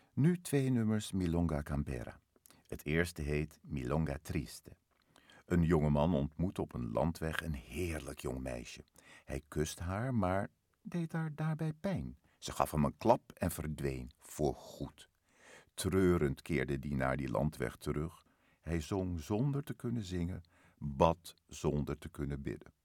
Nu 2 nummers Milonga Campera. Het eerste heet Milonga Triste. Een jongeman ontmoet op een landweg een heerlijk jong meisje. Hij kust haar, maar deed haar daarbij pijn. Ze gaf hem een klap en verdween, voorgoed. Treurend keerde die naar die landweg terug. Hij zong zonder te kunnen zingen, bad zonder te kunnen bidden.